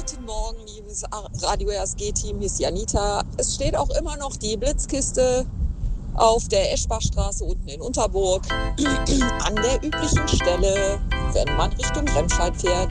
Guten Morgen, liebes Radio RSG-Team, hier ist Janita. Es steht auch immer noch die Blitzkiste auf der Eschbachstraße unten in Unterburg an der üblichen Stelle, wenn man Richtung Remscheid fährt.